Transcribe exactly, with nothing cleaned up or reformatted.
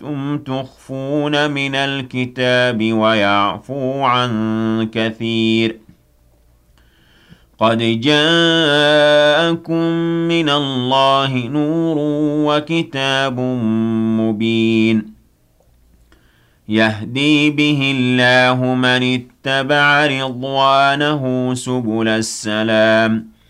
أنتم تخفون من الكتاب ويعفو عن كثير قد جاءكم من الله نور وكتاب مبين يهدي به الله من اتبع رضوانه سبل السلام